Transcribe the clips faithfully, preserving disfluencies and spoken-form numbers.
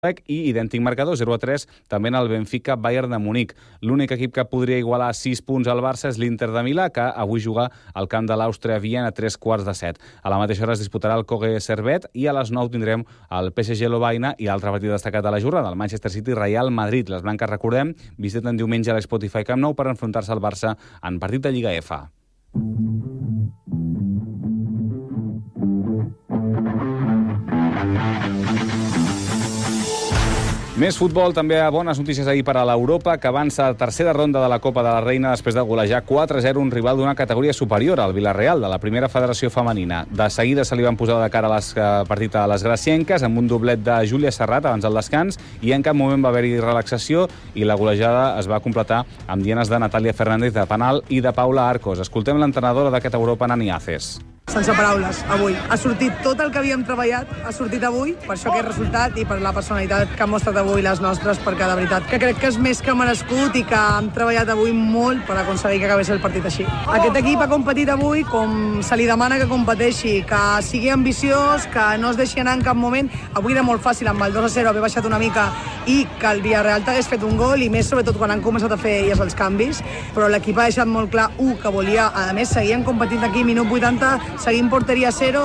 i idèntic marcador, zero a tres, també en el Benfica Bayern de Munic. L'únic equip que podria igualar sis punts al Barça és l'Inter de Milà, que avui juga al camp de l'Àustria Viena a tres quarts de set. A la mateixa hora es disputarà el Koge Servet i a les nou tindrem el P S G Lovaina i l'altre partit destacat de la jornada, el Manchester City Real Madrid. Les blanques, recordem, visiten diumenge a l'Spotify Camp Nou per enfrontar-se al Barça en partit de Lliga F. Més futbol, també bones notícies ahir per a l'Europa, que avança a tercera ronda de la Copa de la Reina després de golejar quatre a zero un rival d'una categoria superior, al Villarreal, de la primera federació femenina. De seguida se li van posar de cara a les, uh, partit a les gracienques, amb un doblet de Júlia Serrat abans del descans, i en cap moment va haver-hi relaxació, i la golejada es va completar amb dianes de Natàlia Fernández de penal i de Paula Arcos. Escoltem l'entrenadora d'aquest Europa, Nani Aces. Sense paraules, avui. Ha sortit tot el que havíem treballat, ha sortit avui, per això aquest resultat i per la personalitat que han mostrat avui les nostres, perquè de veritat que crec que és més que merescut i que hem treballat avui molt per aconseguir que acabés el partit així. Aquest equip ha competit avui com se li demana que competeixi, que sigui ambiciós, que no es deixi anar en cap moment. Avui era molt fàcil amb el dos a zero haver baixat una mica i que el Villarreal t'hagués fet un gol, i més sobretot quan han començat a fer elles els canvis, però l'equip ha deixat molt clar, un, que volia, a més, seguien competint aquí, minut vuitanta, seguim porteria zero.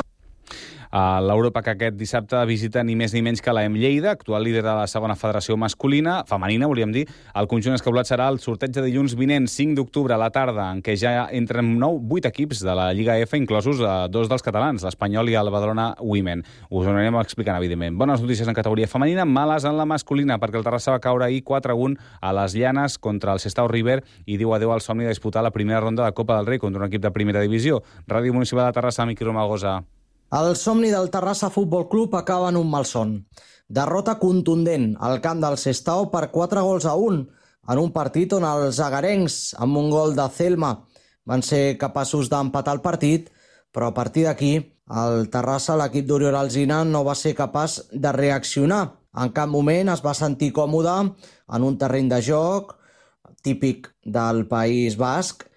A l'Europa, que aquest dissabte visita ni més ni menys que l'A E M Lleida, actual líder de la segona federació masculina, femenina, volíem dir. El conjunt escaulat serà el sorteig de dilluns vinent, cinc d'octubre a la tarda, en què ja entren nou, vuit equips de la Lliga F, inclosos eh, dos dels catalans, l'Espanyol i el Badalona Women. Us ho anirem explicant, evidentment. Bones notícies en categoria femenina, males en la masculina, perquè el Terrassa va caure ahir quatre a un a les Llanes contra el Sestao River i diu adeu al somni de disputar la primera ronda de Copa del Rei contra un equip de primera divisió. Ràdio Municipal de Terrassa, Miqui Romagosa. El somni del Terrassa Futbol Club acaba en un malson. Derrota contundent al camp del Sestao per quatre gols a un, en un partit on els agarencs, amb un gol de Celma, van ser capaços d'empatar el partit, però a partir d'aquí, el Terrassa, l'equip d'Oriol Alsina, no va ser capaç de reaccionar. En cap moment es va sentir còmode en un terreny de joc típic del País Basc,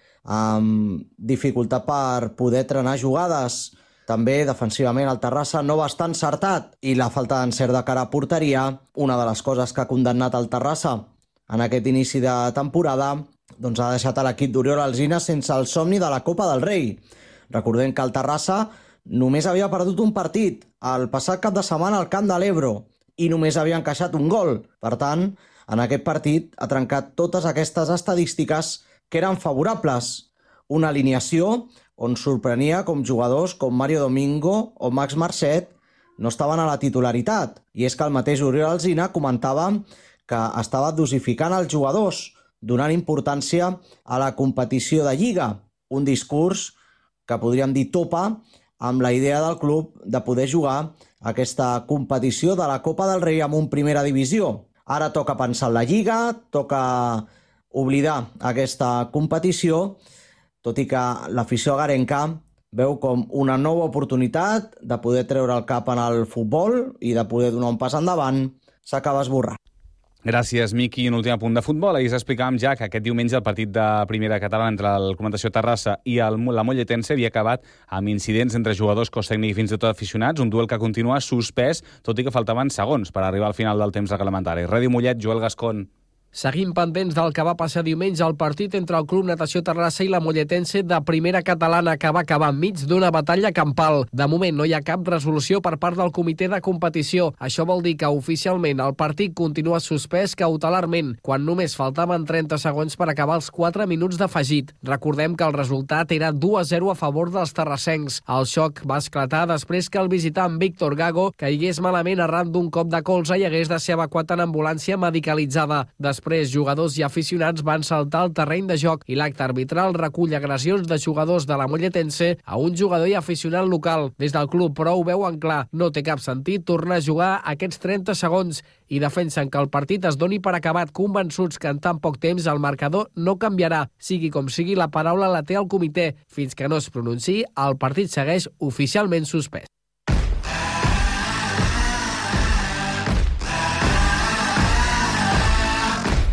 amb dificultat per poder trenar jugades. També, defensivament, el Terrassa no va estar encertat i la falta d'encert de cara a porteria, una de les coses que ha condemnat el Terrassa en aquest inici de temporada, doncs ha deixat a l'equip d'Oriol Alsina sense el somni de la Copa del Rei. Recordem que el Terrassa només havia perdut un partit el passat cap de setmana al Camp de l'Ebro i només havia encaixat un gol. Per tant, en aquest partit ha trencat totes aquestes estadístiques que eren favorables. Una alineació on sorprenia com jugadors com Mario Domingo o Max Marcet no estaven a la titularitat. I és que el mateix Oriol Alsina comentava que estava dosificant els jugadors, donant importància a la competició de Lliga. Un discurs que podríem dir topa amb la idea del club de poder jugar aquesta competició de la Copa del Rei amb un primera divisió. Ara toca pensar en la Lliga, toca oblidar aquesta competició, tot i que l'afició agarenca veu com una nova oportunitat de poder treure el cap en el futbol i de poder donar un pas endavant, s'acaba esborrant. Gràcies, Miqui. Un últim punt de futbol. Ahir explicàvem ja que aquest diumenge el partit de primera catalana entre el Comentació Terrassa i el, la Molletense havia acabat amb incidents entre jugadors, cos tècnic i fins i tot aficionats, un duel que continua suspès, tot i que faltaven segons per arribar al final del temps reglamentari. Ràdio Mollet, Joel Gascon. Seguim pendents del que va passar diumenge al partit entre el Club Natació Terrassa i la Molletense de primera catalana, que va acabar enmig d'una batalla campal. De moment no hi ha cap resolució per part del comitè de competició. Això vol dir que oficialment el partit continua suspès cautelarment, quan només faltaven trenta segons per acabar els quatre minuts d'afegit. Recordem que el resultat era dos a zero a favor dels terrassencs. El xoc va esclatar després que el visitant Víctor Gago caigués malament arran d'un cop de colze i hagués de ser evacuat en ambulància medicalitzada. Després, jugadors i aficionats van saltar al terreny de joc i l'acte arbitral recull agressions de jugadors de la Molletense a un jugador i aficionat local. Des del club, però, ho veuen clar. No té cap sentit tornar a jugar aquests trenta segons i defensen que el partit es doni per acabat, convençuts que en tan poc temps el marcador no canviarà. Sigui com sigui, la paraula la té el comitè. Fins que no es pronunciï, el partit segueix oficialment suspès.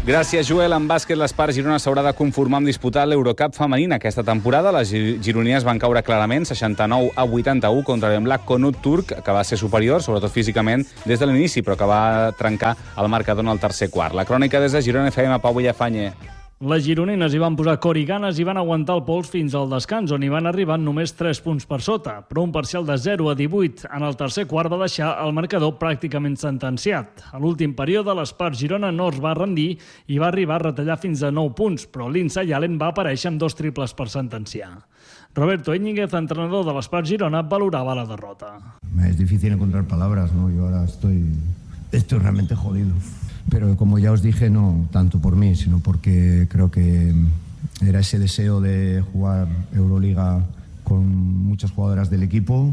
Gràcies, Joel. En bàsquet, l'Espart Girona s'haurà de conformar amb disputar l'Eurocup femenina. Aquesta temporada les gironines van caure clarament seixanta-nou a vuitanta-u contra l'Emlak Konut turc, que va ser superior, sobretot físicament, des de l'inici, però que va trencar el marcador en el tercer quart. La crònica des de Girona F M, Pau Villafañe. Les gironines hi van posar cor i ganes i van aguantar el pols fins al descans, on hi van arribar només tres punts per sota, però un parcial de zero a divuit en el tercer quart va deixar el marcador pràcticament sentenciat. A l'últim període, l'Espart Girona no es va rendir i va arribar a retallar fins a nou punts, però l'Insa Allen va aparèixer amb dos triples per sentenciar. Roberto Íñiguez, entrenador de l'Espart Girona, valorava la derrota. Es difícil encontrar palabras, ¿no? Yo ahora estoy, estoy realmente jodido. Pero como ya os dije, no tanto por mí, sino porque creo que era ese deseo de jugar Euroliga con muchas jugadoras del equipo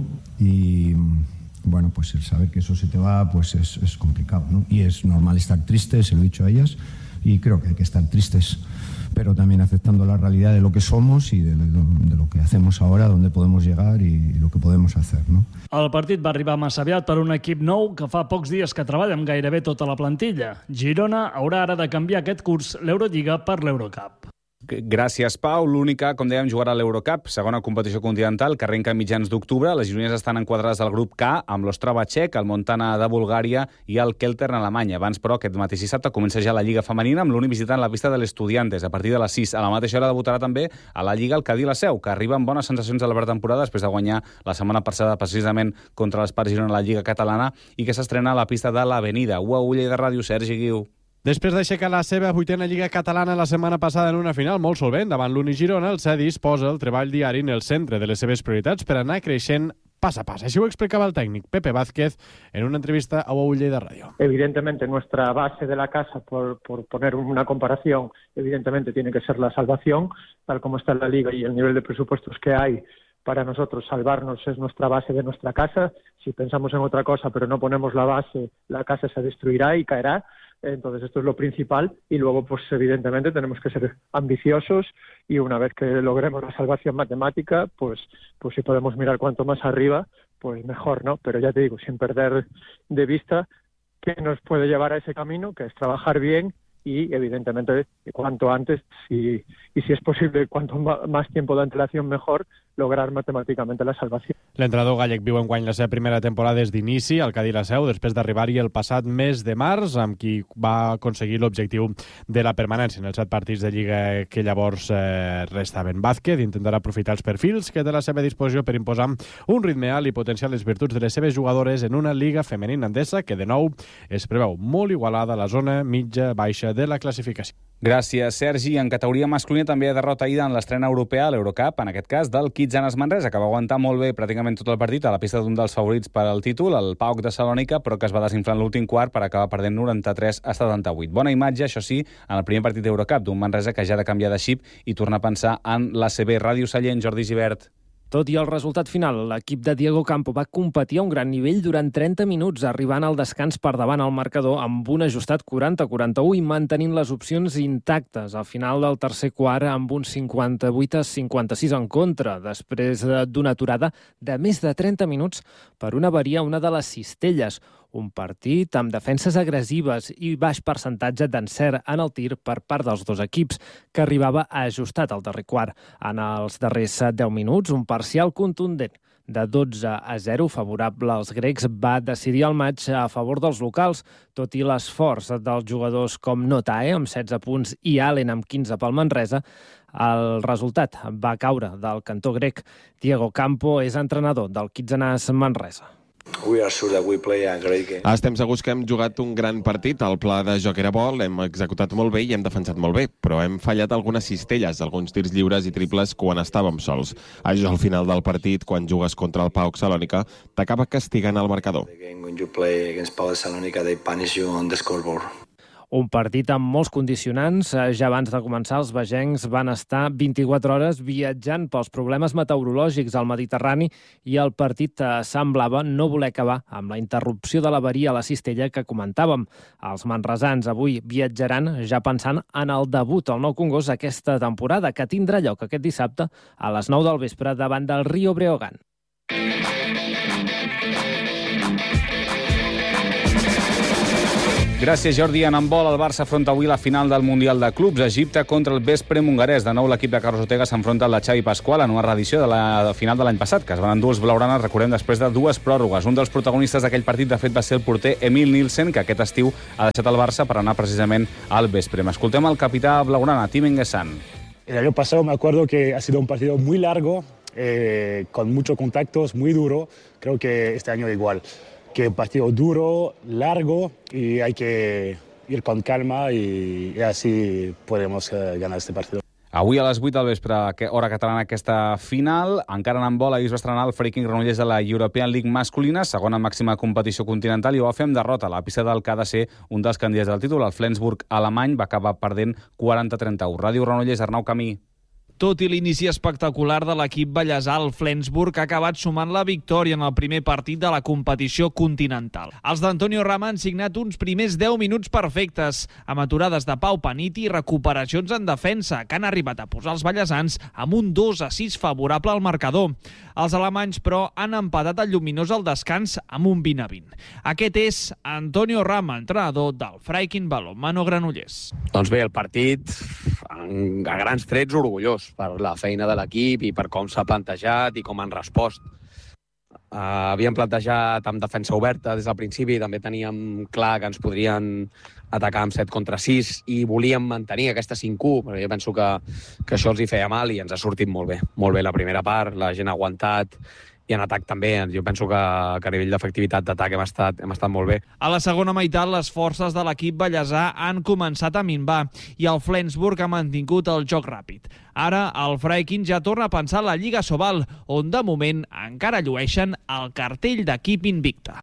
y bueno, pues el saber que eso se te va, pues es, es complicado, ¿no? Y es normal estar tristes, se lo he dicho a ellas, y creo que hay que estar tristes, pero también aceptando la realidad de lo que somos y de, de, de lo que hacemos ahora, dónde podemos llegar y, y lo que podemos hacer, ¿no? El partit va arribar massa aviat per un equip nou que fa pocs dies que treballa amb gairebé tota la plantilla. Girona haurà ara de canviar aquest curs l'Eurolliga per l'Eurocup. Gràcies, Pau. L'única, com dèiem, jugarà a l'Eurocup, segona competició continental, que arrenca a mitjans d'octubre. Les gironines estan enquadrades al grup K, amb l'Ostrava txec, el Montana de Bulgària i el Keltern alemany. Abans, però, aquest mateix dissabte comença ja la Lliga Femenina, amb l'únic visitant la pista de l'Estudiantes. A partir de les sis, a la mateixa hora debutarà també a la Lliga el Cadí la Seu, que arriba amb bones sensacions a la pretemporada després de guanyar la setmana passada precisament contra l'Espart Girona a la Lliga Catalana i que s'estrena a la pista de l'Avenida. U A U Lleida Ràdio, Sergi Guiu. Després d'aixecar la seva vuitena Lliga Catalana la setmana passada en una final molt solvent davant l'Uni Girona, el Cedis posa el treball diari en el centre de les seves prioritats per anar creixent pas a pas. Així ho explicava el técnico Pepe Vázquez en una entrevista a U A U Lleida Radio. Evidentemente nuestra base de la casa, por, por poner una comparación, evidentemente tiene que ser la salvación, tal como está la Liga y el nivel de presupuestos que hay. Para nosotros salvarnos es nuestra base de nuestra casa. Si pensamos en otra cosa pero no ponemos la base, la casa se destruirá y caerá. Entonces esto es lo principal y luego pues evidentemente tenemos que ser ambiciosos y una vez que logremos la salvación matemática, pues, pues si podemos mirar cuanto más arriba, pues mejor, ¿no? Pero ya te digo, sin perder de vista que nos puede llevar a ese camino, que es trabajar bien y evidentemente cuanto antes si, y si es posible cuanto más tiempo de antelación mejor, lograr matemàticament la salvació. L'entrenador gallec viu enguany la seva primera temporada des d'inici al Cadí la Seu, després d'arribar-hi el passat mes de març, amb qui va aconseguir l'objectiu de la permanència en els set partits de Lliga que llavors eh, restaven. Vázquez intentarà aprofitar els perfils que té a la seva disposició per imposar un ritme alt i potenciar les virtuts de les seves jugadores en una Lliga femenina endesa que, de nou, es preveu molt igualada a la zona mitja-baixa de la classificació. Gràcies, Sergi. En categoria masculina també hi ha derrota ahir en l'estrena europea, a l'Eurocup, en aquest cas del Kitzanes Manresa, que va aguantar molt bé pràcticament tot el partit a la pista d'un dels favorits per al títol, el PAOK de Salònica, però que es va desinflar en l'últim quart per acabar perdent noranta-tres a setanta-vuit. Bona imatge, això sí, en el primer partit d'Eurocup, d'un Manresa que ja ha de canviar de xip i tornar a pensar en l'A C B. Ràdio Sallent, Jordi Gibert. Tot i el resultat final, l'equip de Diego Campo va competir a un gran nivell durant trenta minuts, arribant al descans per davant al marcador amb un ajustat quaranta a quaranta-u i mantenint les opcions intactes. Al final del tercer quart, amb un cinquanta-vuit a cinquanta-sis en contra, després d'una aturada de més de trenta minuts per una avaria a una de les cistelles. Un partit amb defenses agressives i baix percentatge d'encert en el tir per part dels dos equips, que arribava ajustat al darrer quart. En els darrers deu minuts, un parcial contundent de dotze a zero favorable als grecs va decidir el maig a favor dels locals, tot i l'esforç dels jugadors com Notae, amb setze punts, i Allen, amb quinze pel Manresa. El resultat va caure del cantó grec. Diego Campo és entrenador del Kitzanes Manresa. Estem segurs que hem jugat un gran partit, el pla de joc era bo, l'hem executat molt bé i hem defensat molt bé, però hem fallat algunes cistelles, alguns tirs lliures i triples quan estàvem sols. Això al final del partit, quan jugues contra el PAOK Salònica, t'acaba castigant el marcador. Un partit amb molts condicionants. Ja abans de començar, els vegencs van estar vint-i-quatre hores viatjant pels problemes meteorològics al Mediterrani i el partit semblava no voler acabar amb la interrupció de l'avaria a la cistella que comentàvem. Els manresans avui viatjaran ja pensant en el debut al Nou Congost aquesta temporada, que tindrà lloc aquest dissabte a les nou del vespre davant del Rio Breogán. Gràcies, Jordi. En handbol, el Barça afronta avui la final del Mundial de Clubs. Egipte contra el Veszprém hongarès. De nou, l'equip de Carlos Ortega s'enfronta al de Xavi Pasqual en una reedició de la final de l'any passat, que es van endur els blaugranes, recordem, després de dues pròrrogues. Un dels protagonistes d'aquell partit, de fet, va ser el porter Emil Nielsen, que aquest estiu ha deixat el Barça per anar precisament al Veszprém. Escoltem el capità blaugrana, Tim Engesan. El año pasado me acuerdo que ha sido un partido muy largo, eh, con muchos contactos, muy duro. Creo que este año igual. Que un partido duro, largo, y hay que ir con calma y, y así podemos uh, ganar este partido. Avui a les vuit del vespre, hora catalana, aquesta final. Encara en handbol, ahir es va estrenar el Freaking Granollers de la European League masculina, segona màxima competició continental, i ho va fer amb derrota. La pista del que ha de ser un dels candidats del títol, el Flensburg alemany, va acabar perdent quaranta a trenta-u. Ràdio Granollers, Arnau Camí. Tot i l'inici espectacular de l'equip ballesà, el Flensburg ha acabat sumant la victòria en el primer partit de la competició continental. Els d'Antonio Rama han signat uns primers deu minuts perfectes, amb aturades de Pau Paniti i recuperacions en defensa, que han arribat a posar els ballesans amb un dos a sis favorable al marcador. Els alemanys, però, han empatat el lluminós al descans amb un vint a vint. Aquest és Antonio Rama, entrenador del Freaking Balonmano Granollers. Doncs bé, el partit, a grans trets, orgullós per la feina de l'equip i per com s'ha plantejat i com han respost. Uh, havíem plantejat amb defensa oberta des del principi, també teníem clar que ens podrien atacar amb set contra sis i volíem mantenir aquesta cinc u, però jo penso que, que això els hi feia mal i ens ha sortit molt bé. Molt bé la primera part, la gent ha aguantat, i en atac també. Jo penso que, que a nivell d'efectivitat d'atac hem estat, hem estat molt bé. A la segona meitat, les forces de l'equip ballesà han començat a minvar i el Flensburg ha mantingut el joc ràpid. Ara, el Freaking ja torna a pensar en la Lliga Sobal, on de moment encara llueixen el cartell d'equip invicte.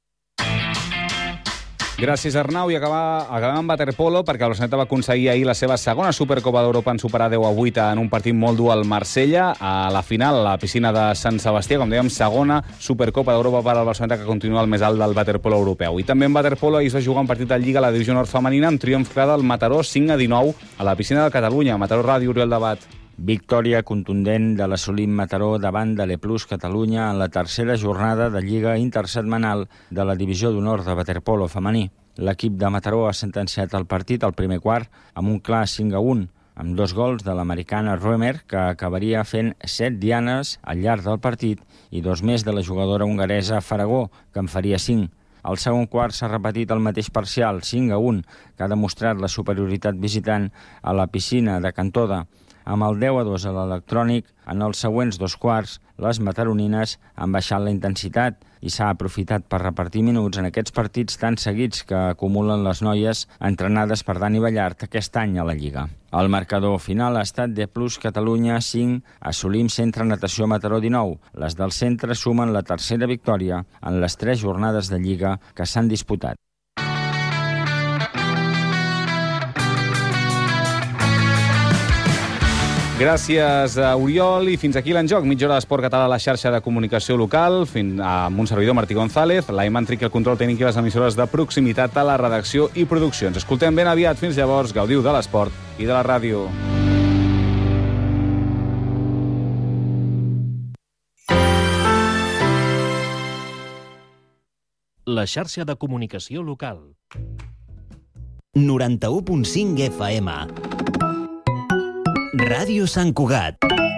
Gràcies, Arnau. I acabar, acabem amb waterpolo, perquè el Barcelona va aconseguir ahir la seva segona Supercopa d'Europa en superar deu a vuit en un partit molt dur al Marsella. A la final, a la piscina de Sant Sebastià, com dèiem, segona Supercopa d'Europa per al Barcelona, que continua el més alt del waterpolo europeu. I també en waterpolo ahir es va jugar un partit de Lliga a la divisió nord femenina amb triomf clar del Mataró cinc a dinou a la piscina de Catalunya. Mataró Ràdio, Oriol Debat. Victòria contundent de l'assolit Mataró davant de l'E Plus Catalunya en la tercera jornada de Lliga intersetmanal de la divisió d'honor de waterpolo femení. L'equip de Mataró ha sentenciat el partit al primer quart amb un clar cinc a un, amb dos gols de l'americana Römer, que acabaria fent set dianes al llarg del partit, i dos més de la jugadora hongaresa Faragó, que en faria cinc. Al segon quart s'ha repetit el mateix parcial, cinc a un, que ha demostrat la superioritat visitant a la piscina de Cantoda. Amb el deu a dos a l'electrònic, en els següents dos quarts, les mataronines han baixat la intensitat i s'ha aprofitat per repartir minuts en aquests partits tan seguits que acumulen les noies entrenades per Dani Ballart aquest any a la Lliga. El marcador final ha estat de Plus Catalunya cinc, assolim Centre Natació Mataró dinou. Les del centre sumen la tercera victòria en les tres jornades de Lliga que s'han disputat. Gràcies, a Oriol, i fins aquí l'enjoc. Mitja hora d'esport català a la xarxa de comunicació local, fins amb un servidor, Martí González, l'Aiman Triqui, el control tècnic i les emissores de proximitat a la redacció i produccions. Escoltem ben aviat. Fins llavors, gaudiu de l'esport i de la ràdio. La xarxa de comunicació local. noranta-u punt cinc F M. Ràdio Sant Cugat.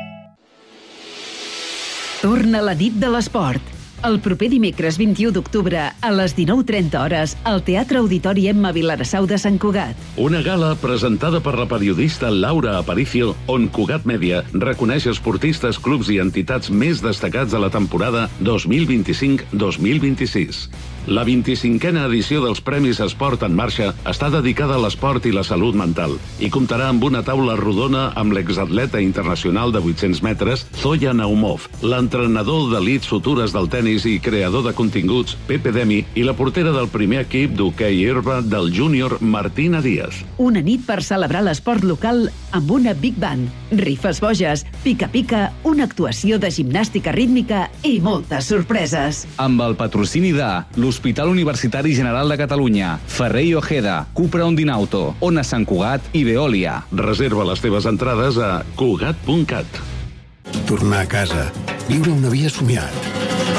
Torna la nit de l'esport. El proper dimecres vint-i-u d'octubre a les dinou trenta hores al Teatre Auditori Emma Vilarassau de Sant Cugat. Una gala presentada per la periodista Laura Aparicio, on Cugat Mèdia reconeix esportistes, clubs i entitats més destacats de la temporada dos mil vint-i-cinc dos mil vint-i-sis. La vint-i-cinquena edició dels Premis Esport en Marxa està dedicada a l'esport i la salut mental i comptarà amb una taula rodona amb l'exatleta internacional de vuit-cents metres, Zoya Naumov, l'entrenador d'elits futures del tenis i creador de continguts, Pepe Demi, i la portera del primer equip d'hoquei herba del júnior, Martina Díaz. Una nit per celebrar l'esport local amb una Big Band, rifes boges, pica-pica, una actuació de gimnàstica rítmica i moltes sorpreses. Amb el patrocini de l'Hospital Universitari General de Catalunya, Ferrer i Ojeda, Cupra Ondinauto, Ona Sant Cugat i Veolia. Reserva les teves entrades a cugat punt cat. Tornar a casa, viure una vida somiat.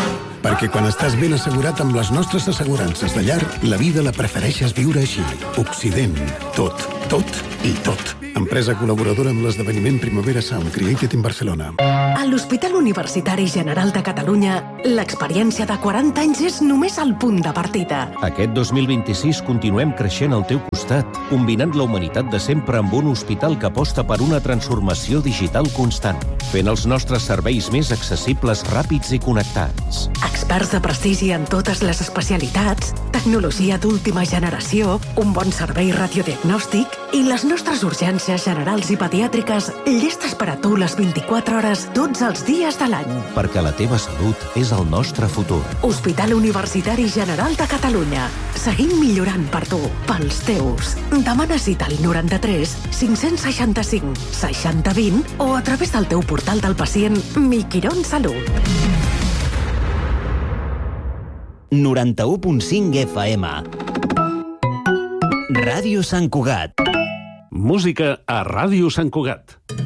Perquè quan estàs ben assegurat amb les nostres assegurances de llar, la vida la prefereixes viure així. Occident. Tot, tot i tot. Empresa col·laboradora amb l'esdeveniment Primavera Sound, Created in Barcelona. A l'Hospital Universitari General de Catalunya, l'experiència de quaranta anys és només el punt de partida. Aquest dos mil vint-i-sis continuem creixent al teu costat, combinant la humanitat de sempre amb un hospital que aposta per una transformació digital constant, fent els nostres serveis més accessibles, ràpids i connectats. Experts de prestigi en totes les especialitats, tecnologia d'última generació, un bon servei radiodiagnòstic i les nostres urgències generals i pediàtriques llestes per a tu les vint-i-quatre hores tots els dies de l'any. Perquè la teva salut és el nostre futur. Hospital Universitari General de Catalunya. Seguim millorant per tu, pels teus. Demana cita al noranta-tres cinc-cents seixanta-cinc seixanta vint o a través del teu portal del pacient Miquirón Salut. noranta-u punt cinc F M. Ràdio Sant Cugat. Música a Ràdio Sant Cugat.